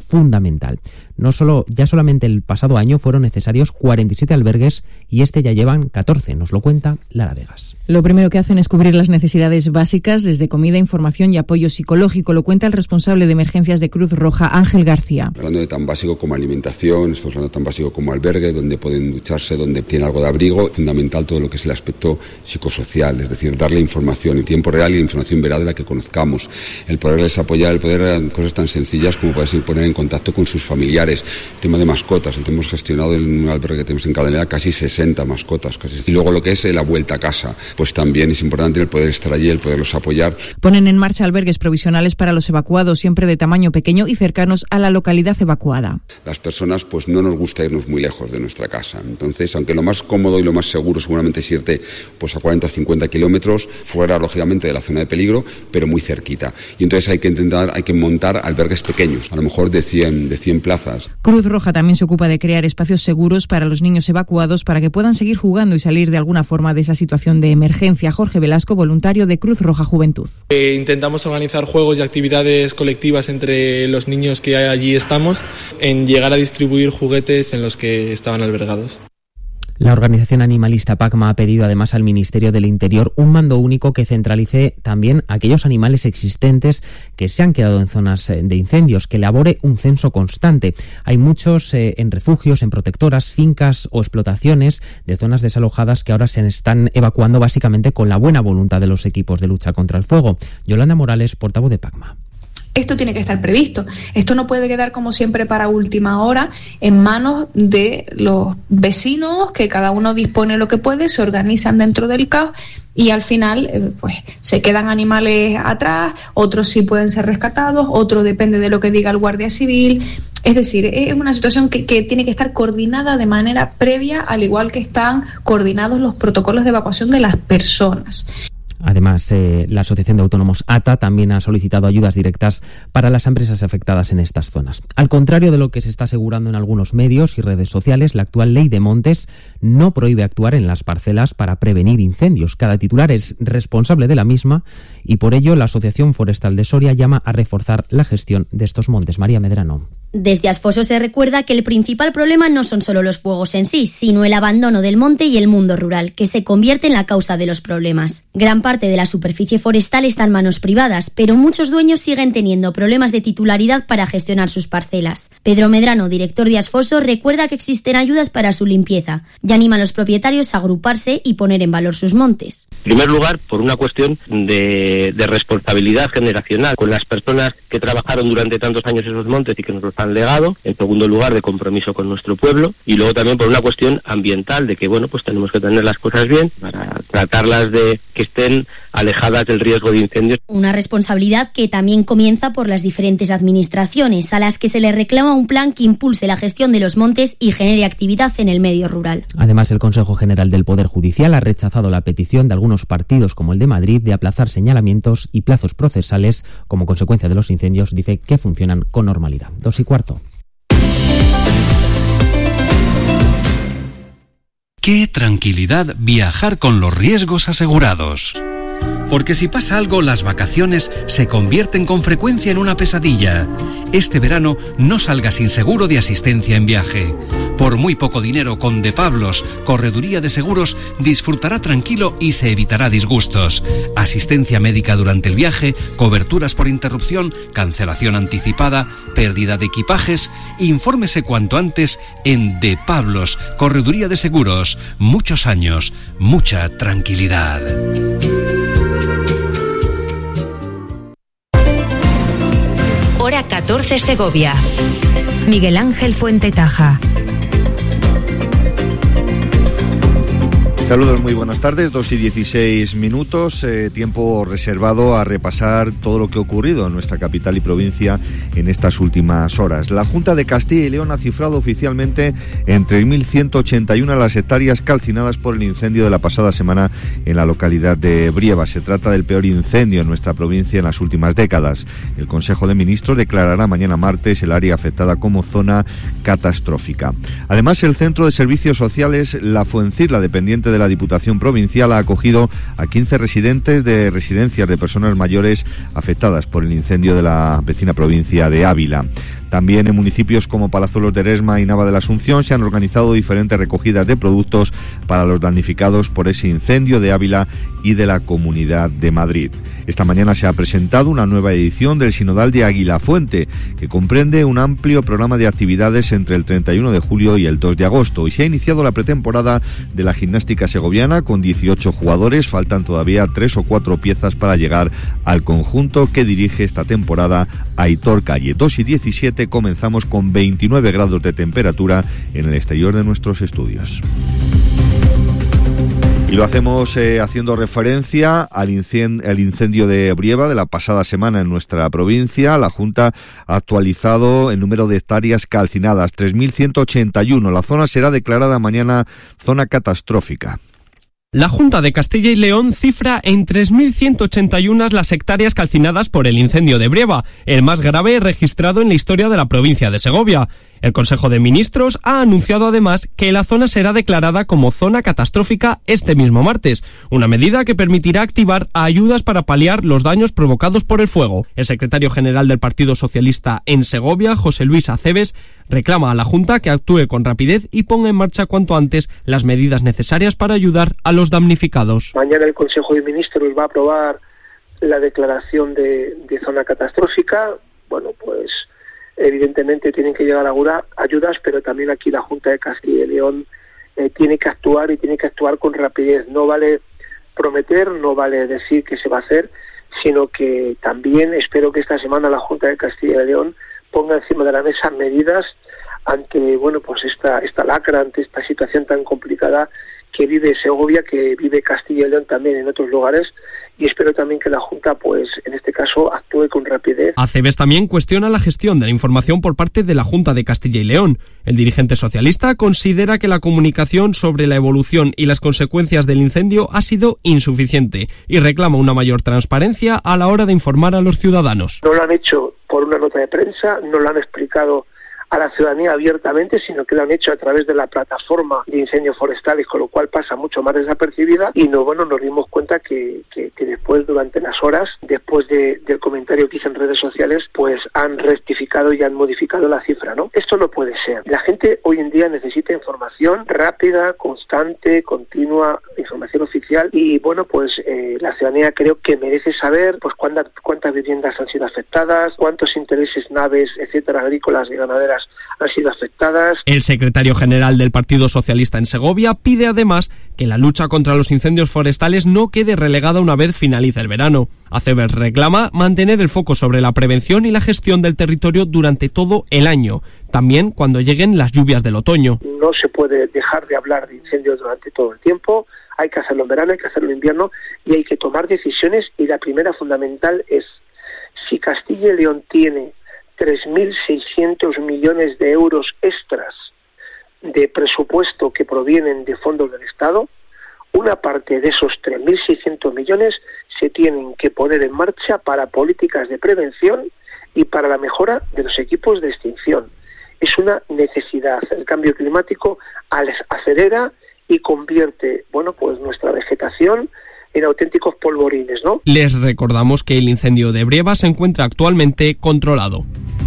fundamental. Ya solamente el pasado año fueron necesarios 47 albergues y ya llevan 14, nos lo cuenta Lara Vegas. Lo primero que hacen es cubrir las necesidades básicas, desde comida, información y apoyo psicológico, lo cuenta el responsable de emergencias de Cruz Roja, Ángel García. Hablando de tan básico como alimentación, estamos hablando de tan básico como albergue, donde pueden ducharse, donde tienen algo de abrigo, fundamental todo lo que es el aspecto psicosocial, es decir, darle información en tiempo real y información veraz de la que conozcamos, el poderles apoyar, el poder cosas tan sencillas como poderse poner en contacto con sus familiares. El tema de mascotas, hemos gestionado en un albergue que tenemos en Cadanea casi 60 mascotas. Y luego lo que es la vuelta a casa, pues también es importante el poder estar allí, el poderlos apoyar. Ponen en marcha albergues provisionales para los evacuados, siempre de tamaño pequeño y cercanos a la localidad evacuada. Las personas pues no nos gusta irnos muy lejos de nuestra casa, entonces aunque lo más cómodo y lo más seguro seguramente es irte pues a 40 o 50 kilómetros, fuera lógicamente de la zona de peligro, pero muy cerquita. Y entonces hay que montar albergues pequeños, a lo mejor de 100 plazas. Cruz Roja también se ocupa de crear espacios seguros para los niños evacuados para que puedan seguir jugando y salir de alguna forma de esa situación de emergencia. Jorge Velasco, voluntario de Cruz Roja Juventud. Intentamos organizar juegos y actividades colectivas entre los niños que allí estamos, en llegar a distribuir juguetes en los que estaban albergados. La organización animalista PACMA ha pedido además al Ministerio del Interior un mando único que centralice también aquellos animales existentes que se han quedado en zonas de incendios, que elabore un censo constante. Hay muchos en refugios, en protectoras, fincas o explotaciones de zonas desalojadas que ahora se están evacuando básicamente con la buena voluntad de los equipos de lucha contra el fuego. Yolanda Morales, portavoz de PACMA. Esto tiene que estar previsto. Esto no puede quedar como siempre para última hora en manos de los vecinos, que cada uno dispone lo que puede, se organizan dentro del caos y al final pues se quedan animales atrás, otros sí pueden ser rescatados, otros depende de lo que diga el Guardia Civil. Es decir, es una situación que tiene que estar coordinada de manera previa, al igual que están coordinados los protocolos de evacuación de las personas. Además, la Asociación de Autónomos ATA también ha solicitado ayudas directas para las empresas afectadas en estas zonas. Al contrario de lo que se está asegurando en algunos medios y redes sociales, la actual ley de montes no prohíbe actuar en las parcelas para prevenir incendios. Cada titular es responsable de la misma y por ello la Asociación Forestal de Soria llama a reforzar la gestión de estos montes. María Medrano. Desde Asfoso se recuerda que el principal problema no son solo los fuegos en sí, sino el abandono del monte y el mundo rural, que se convierte en la causa de los problemas. Gran parte de la superficie forestal está en manos privadas, pero muchos dueños siguen teniendo problemas de titularidad para gestionar sus parcelas. Pedro Medrano, director de Asfoso, recuerda que existen ayudas para su limpieza y anima a los propietarios a agruparse y poner en valor sus montes. En primer lugar, por una cuestión de responsabilidad generacional con las personas que trabajaron durante tantos años esos montes y que nos los han legado. En segundo lugar, de compromiso con nuestro pueblo, y luego también por una cuestión ambiental, de que pues tenemos que tener las cosas bien para tratarlas de que estén alejadas del riesgo de incendios. Una responsabilidad que también comienza por las diferentes administraciones, a las que se les reclama un plan que impulse la gestión de los montes y genere actividad en el medio rural. Además, el Consejo General del Poder Judicial ha rechazado la petición de algunos partidos, como el de Madrid, de aplazar señalamientos y plazos procesales como consecuencia de los incendios. Dice que funcionan con normalidad. 2:15. ¡Qué tranquilidad viajar con los riesgos asegurados! Porque si pasa algo, las vacaciones se convierten con frecuencia en una pesadilla. Este verano no salga sin seguro de asistencia en viaje. Por muy poco dinero, con De Pablos, Correduría de Seguros, disfrutará tranquilo y se evitará disgustos. Asistencia médica durante el viaje, coberturas por interrupción, cancelación anticipada, pérdida de equipajes. Infórmese cuanto antes en De Pablos, Correduría de Seguros. Muchos años, mucha tranquilidad. Hora 14 Segovia. Miguel Ángel Fuentetaja. Saludos, muy buenas tardes, 2:16, tiempo reservado a repasar todo lo que ha ocurrido en nuestra capital y provincia en estas últimas horas. La Junta de Castilla y León ha cifrado oficialmente en 3.181 las hectáreas calcinadas por el incendio de la pasada semana en la localidad de Brieva. Se trata del peor incendio en nuestra provincia en las últimas décadas. El Consejo de Ministros declarará mañana martes el área afectada como zona catastrófica. Además, el Centro de Servicios Sociales La Fuencirla, dependiente de la Diputación Provincial, ha acogido a 15 residentes de residencias de personas mayores afectadas por el incendio de la vecina provincia de Ávila. También en municipios como Palazuelos de Eresma y Nava de la Asunción se han organizado diferentes recogidas de productos para los damnificados por ese incendio de Ávila y de la Comunidad de Madrid. Esta mañana se ha presentado una nueva edición del Sinodal de Aguilafuente, que comprende un amplio programa de actividades entre el 31 de julio y el 2 de agosto. Y se ha iniciado la pretemporada de la gimnástica segoviana con 18 jugadores. Faltan todavía 3 o 4 piezas para llegar al conjunto que dirige esta temporada Aitor Calle. 2:17, comenzamos con 29 grados de temperatura en el exterior de nuestros estudios. Y lo hacemos haciendo referencia al incendio de Brieva de la pasada semana en nuestra provincia. La Junta ha actualizado el número de hectáreas calcinadas, 3.181. La zona será declarada mañana zona catastrófica. La Junta de Castilla y León cifra en 3.181 las hectáreas calcinadas por el incendio de Brieva, el más grave registrado en la historia de la provincia de Segovia. El Consejo de Ministros ha anunciado además que la zona será declarada como zona catastrófica este mismo martes, una medida que permitirá activar ayudas para paliar los daños provocados por el fuego. El secretario general del Partido Socialista en Segovia, José Luis Aceves, reclama a la Junta que actúe con rapidez y ponga en marcha cuanto antes las medidas necesarias para ayudar a los damnificados. Mañana el Consejo de Ministros va a aprobar la declaración de zona catastrófica. Bueno, pues evidentemente tienen que llegar ayudas, pero también aquí la Junta de Castilla y León tiene que actuar y tiene que actuar con rapidez. No vale prometer, no vale decir que se va a hacer, sino que también espero que esta semana la Junta de Castilla y León ponga encima de la mesa medidas ante, bueno, pues esta lacra, ante esta situación tan complicada que vive Segovia, que vive Castilla y León también en otros lugares, y espero también que la Junta, pues en este caso, actúe con rapidez. Aceves también cuestiona la gestión de la información por parte de la Junta de Castilla y León. El dirigente socialista considera que la comunicación sobre la evolución y las consecuencias del incendio ha sido insuficiente y reclama una mayor transparencia a la hora de informar a los ciudadanos. No lo han hecho por una nota de prensa, no lo han explicado a la ciudadanía abiertamente, sino que lo han hecho a través de la plataforma de incendios forestales, con lo cual pasa mucho más desapercibida, y nos dimos cuenta que después, durante las horas, después del comentario que hice en redes sociales, pues han rectificado y han modificado la cifra, ¿no? Esto no puede ser. La gente hoy en día necesita información rápida, constante, continua, información oficial, y bueno, pues la ciudadanía creo que merece saber pues cuántas viviendas han sido afectadas, cuántos intereses, naves, etcétera, agrícolas y ganaderas han sido afectadas. El secretario general del Partido Socialista en Segovia pide además que la lucha contra los incendios forestales no quede relegada una vez finalice el verano. Aceves reclama mantener el foco sobre la prevención y la gestión del territorio durante todo el año, también cuando lleguen las lluvias del otoño. No se puede dejar de hablar de incendios durante todo el tiempo, hay que hacerlo en verano, hay que hacerlo en invierno, y hay que tomar decisiones, y la primera fundamental es: si Castilla y León tiene 3.600 millones de euros extras de presupuesto que provienen de fondos del Estado, una parte de esos 3.600 millones se tienen que poner en marcha para políticas de prevención y para la mejora de los equipos de extinción. Es una necesidad. El cambio climático acelera y convierte, bueno, pues nuestra vegetación en auténticos polvorines, ¿no? Les recordamos que el incendio de Brieva se encuentra actualmente controlado.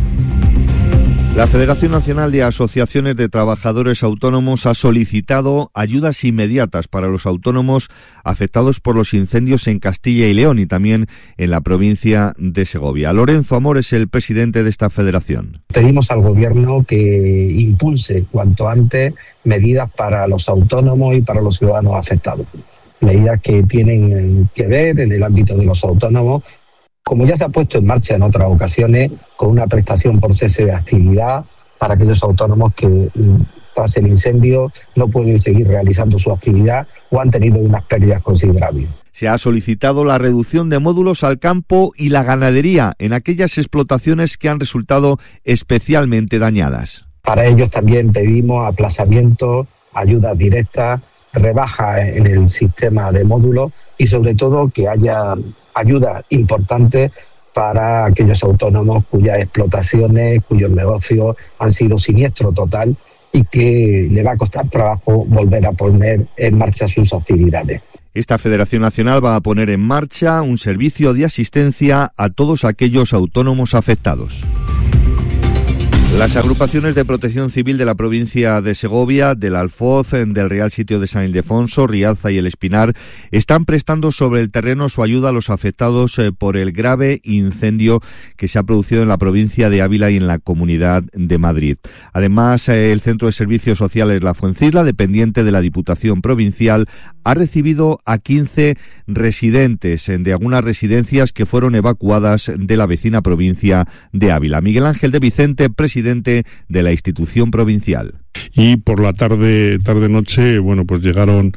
La Federación Nacional de Asociaciones de Trabajadores Autónomos ha solicitado ayudas inmediatas para los autónomos afectados por los incendios en Castilla y León y también en la provincia de Segovia. Lorenzo Amor es el presidente de esta federación. Pedimos al Gobierno que impulse cuanto antes medidas para los autónomos y para los ciudadanos afectados. Medidas que tienen que ver en el ámbito de los autónomos, como ya se ha puesto en marcha en otras ocasiones, con una prestación por cese de actividad para aquellos autónomos que tras el incendio no pueden seguir realizando su actividad o han tenido unas pérdidas considerables. Se ha solicitado la reducción de módulos al campo y la ganadería en aquellas explotaciones que han resultado especialmente dañadas. Para ellos también pedimos aplazamiento, ayudas directas, rebaja en el sistema de módulos y sobre todo que haya ayuda importante para aquellos autónomos cuyas explotaciones, cuyos negocios han sido siniestro total y que le va a costar trabajo volver a poner en marcha sus actividades. Esta Federación Nacional va a poner en marcha un servicio de asistencia a todos aquellos autónomos afectados. Las agrupaciones de protección civil de la provincia de Segovia, del Alfoz, del Real Sitio de San Ildefonso, Rialza y El Espinar están prestando sobre el terreno su ayuda a los afectados por el grave incendio que se ha producido en la provincia de Ávila y en la Comunidad de Madrid. Además, el Centro de Servicios Sociales La Fuencisla, dependiente de la Diputación Provincial, ha recibido a 15 residentes de algunas residencias que fueron evacuadas de la vecina provincia de Ávila. Miguel Ángel de Vicente, presidente de la institución provincial. Y por la tarde-noche, pues llegaron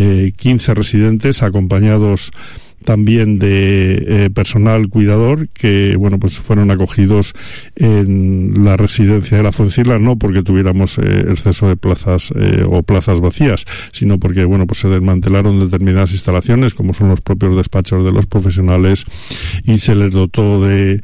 15 residentes acompañados también de personal cuidador que pues fueron acogidos en la residencia de La Fuencisla, no porque tuviéramos exceso de plazas o plazas vacías, sino porque se desmantelaron determinadas instalaciones como son los propios despachos de los profesionales y se les dotó de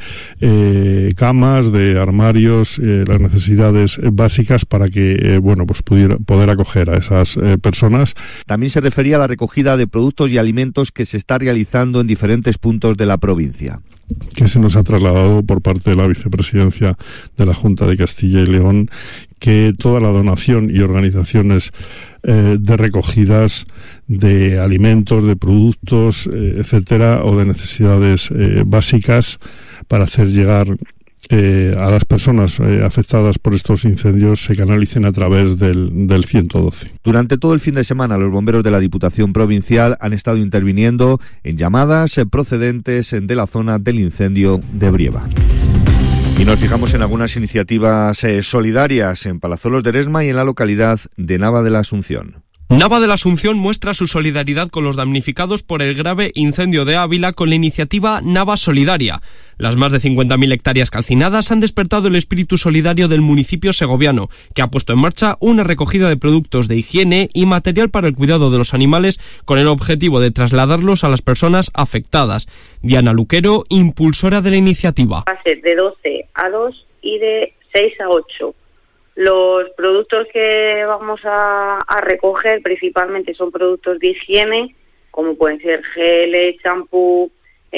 camas, de armarios, las necesidades básicas para que poder acoger a esas personas. También se refería a la recogida de productos y alimentos que se está realizando en diferentes puntos de la provincia. Que se nos ha trasladado por parte de la vicepresidencia de la Junta de Castilla y León que toda la donación y organizaciones de recogidas de alimentos, de productos, etcétera, o de necesidades básicas para hacer llegar a las personas afectadas por estos incendios se canalicen a través del 112. Durante todo el fin de semana los bomberos de la Diputación Provincial han estado interviniendo en llamadas procedentes de la zona del incendio de Brieva. Y nos fijamos en algunas iniciativas solidarias en Palazuelos de Eresma y en la localidad de Nava de la Asunción. Nava de la Asunción muestra su solidaridad con los damnificados por el grave incendio de Ávila con la iniciativa Nava Solidaria. Las más de 50.000 hectáreas calcinadas han despertado el espíritu solidario del municipio segoviano, que ha puesto en marcha una recogida de productos de higiene y material para el cuidado de los animales con el objetivo de trasladarlos a las personas afectadas. Diana Luquero, impulsora de la iniciativa. Va a ser de 12 a 2 y de 6 a 8. Los productos que vamos a recoger principalmente son productos de higiene, como pueden ser geles, champú,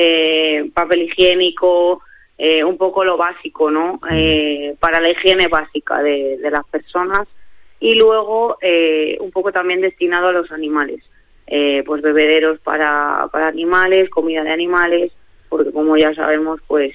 papel higiénico, un poco lo básico, ¿no? Para la higiene básica de las personas. Y luego un poco también destinado a los animales, pues bebederos para animales, comida de animales, porque como ya sabemos, pues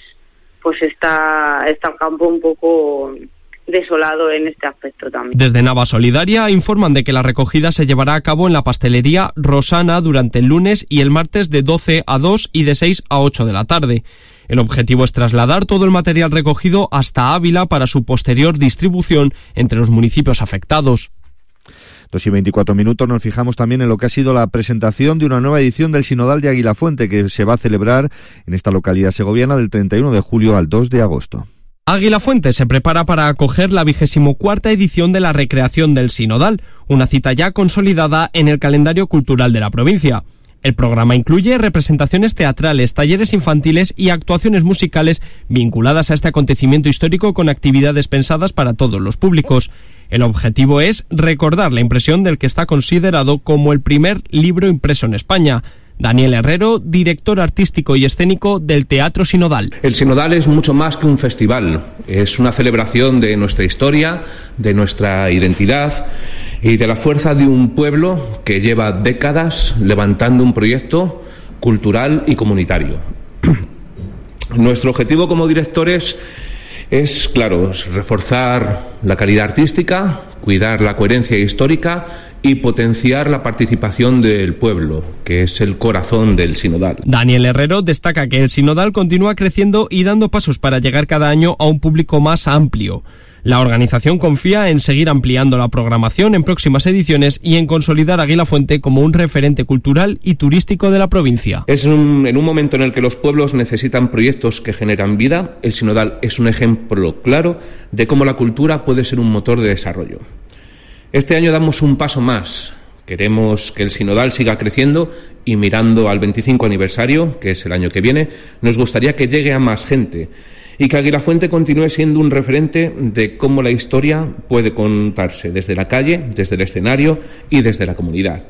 está el campo un poco desolado en este aspecto también. Desde Nava Solidaria informan de que la recogida se llevará a cabo en la pastelería Rosana durante el lunes y el martes de 12 a 2 y de 6 a 8 de la tarde. El objetivo es trasladar todo el material recogido hasta Ávila para su posterior distribución entre los municipios afectados. 2:24 nos fijamos también en lo que ha sido la presentación de una nueva edición del Sinodal de Aguilafuente que se va a celebrar en esta localidad segoviana del 31 de julio al 2 de agosto. Aguilafuente se prepara para acoger la 24ª edición de la Recreación del Sinodal, una cita ya consolidada en el calendario cultural de la provincia. El programa incluye representaciones teatrales, talleres infantiles y actuaciones musicales vinculadas a este acontecimiento histórico con actividades pensadas para todos los públicos. El objetivo es recordar la impresión del que está considerado como el primer libro impreso en España. Daniel Herrero, director artístico y escénico del Teatro Sinodal. El Sinodal es mucho más que un festival, es una celebración de nuestra historia, de nuestra identidad y de la fuerza de un pueblo que lleva décadas levantando un proyecto cultural y comunitario. Nuestro objetivo como directores es, claro, reforzar la calidad artística, cuidar la coherencia histórica y potenciar la participación del pueblo, que es el corazón del Sinodal. Daniel Herrero destaca que el Sinodal continúa creciendo y dando pasos para llegar cada año a un público más amplio. La organización confía en seguir ampliando la programación en próximas ediciones y en consolidar a Aguilafuente como un referente cultural y turístico de la provincia. En un momento en el que los pueblos necesitan proyectos que generan vida, el Sinodal es un ejemplo claro de cómo la cultura puede ser un motor de desarrollo. Este año damos un paso más. Queremos que el Sinodal siga creciendo y mirando al 25 aniversario, que es el año que viene, nos gustaría que llegue a más gente y que Aguilafuente continúe siendo un referente de cómo la historia puede contarse desde la calle, desde el escenario y desde la comunidad.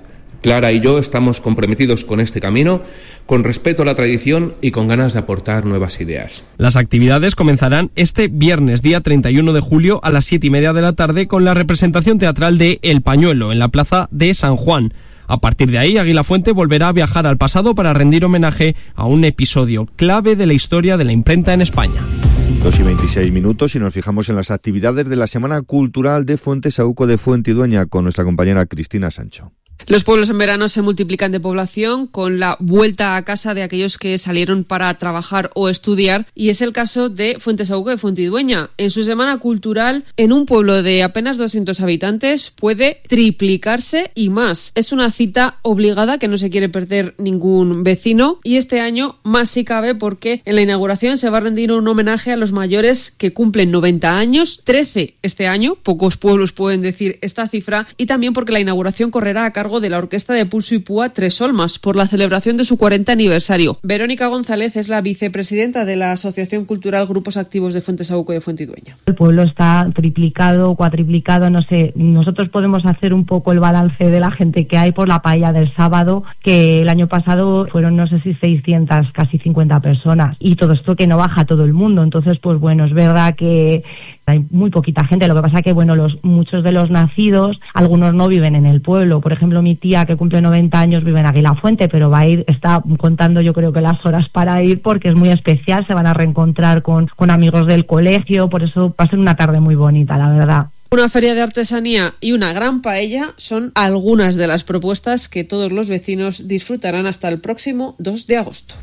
Clara y yo estamos comprometidos con este camino, con respeto a la tradición y con ganas de aportar nuevas ideas. Las actividades comenzarán este viernes, día 31 de julio, a las 7:30 de la tarde, con la representación teatral de El Pañuelo, en la plaza de San Juan. A partir de ahí, Aguilafuente volverá a viajar al pasado para rendir homenaje a un episodio clave de la historia de la imprenta en España. 2:26 y nos fijamos en las actividades de la Semana Cultural de Fuentesauco de Fuentidueña con nuestra compañera Cristina Sancho. Los pueblos en verano se multiplican de población con la vuelta a casa de aquellos que salieron para trabajar o estudiar, y es el caso de Fuentesauco de Fuentidueña. En su semana cultural, en un pueblo de apenas 200 habitantes, puede triplicarse y más. Es una cita obligada que no se quiere perder ningún vecino, y este año más si cabe porque en la inauguración se va a rendir un homenaje a los mayores que cumplen 90 años, 13 este año, pocos pueblos pueden decir esta cifra, y también porque la inauguración correrá a cargo de la Orquesta de Pulso y Púa Tres Olmas por la celebración de su 40 aniversario. Verónica González es la vicepresidenta de la Asociación Cultural Grupos Activos de Fuentesauco de Fuentidueña. El pueblo está triplicado, cuatriplicado, no sé. Nosotros podemos hacer un poco el balance de la gente que hay por la paella del sábado, que el año pasado fueron, no sé si 600, casi 50 personas. Y todo esto que no baja todo el mundo. Entonces, pues bueno, es verdad que hay muy poquita gente. Lo que pasa que, bueno, muchos de los nacidos, algunos no viven en el pueblo. Por ejemplo, mi tía, que cumple 90 años, vive en Aguilafuente, pero va a ir, está contando yo creo que las horas para ir porque es muy especial, se van a reencontrar con amigos del colegio, por eso va a ser una tarde muy bonita, la verdad. Una feria de artesanía y una gran paella son algunas de las propuestas que todos los vecinos disfrutarán hasta el próximo 2 de agosto.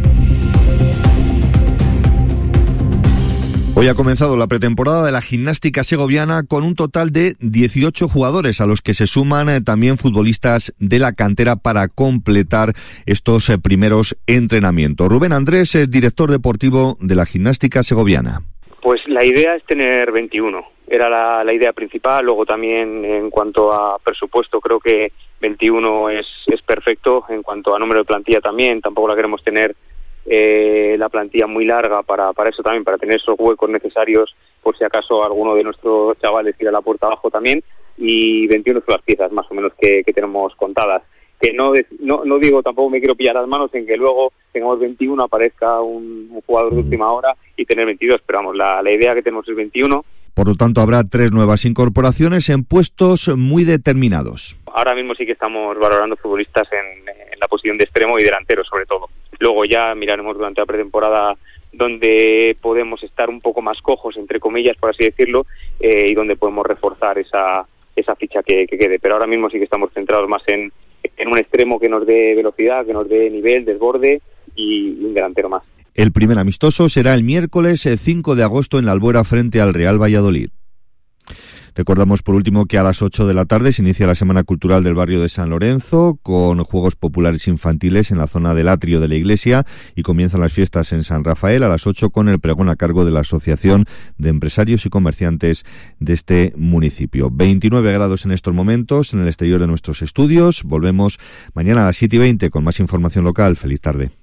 Hoy ha comenzado la pretemporada de la gimnástica segoviana con un total de 18 jugadores, a los que se suman también futbolistas de la cantera para completar estos primeros entrenamientos. Rubén Andrés es director deportivo de la gimnástica segoviana. Pues la idea es tener 21, era la idea principal. Luego también en cuanto a presupuesto creo que 21 es perfecto. En cuanto a número de plantilla también, tampoco la queremos tener la plantilla muy larga para eso también, para tener esos huecos necesarios por si acaso alguno de nuestros chavales tira la puerta abajo también, y 21 son las piezas más o menos que tenemos contadas. Que no digo, tampoco me quiero pillar las manos en que luego tengamos 21, aparezca un jugador de última hora y tener 22, pero vamos, la idea que tenemos es 21. Por lo tanto, habrá 3 nuevas incorporaciones en puestos muy determinados. Ahora mismo sí que estamos valorando futbolistas en la posición de extremo y delantero sobre todo. Luego ya miraremos durante la pretemporada donde podemos estar un poco más cojos, entre comillas, por así decirlo, y donde podemos reforzar esa ficha que quede. Pero ahora mismo sí que estamos centrados más en un extremo que nos dé velocidad, que nos dé nivel, desborde y un delantero más. El primer amistoso será el miércoles 5 de agosto en la Albuera frente al Real Valladolid. Recordamos por último que a las 8 de la tarde se inicia la Semana Cultural del barrio de San Lorenzo con juegos populares infantiles en la zona del atrio de la iglesia, y comienzan las fiestas en San Rafael a las 8 con el pregón a cargo de la Asociación de Empresarios y Comerciantes de este municipio. 29 grados en estos momentos en el exterior de nuestros estudios. Volvemos mañana a las 7:20 con más información local. Feliz tarde.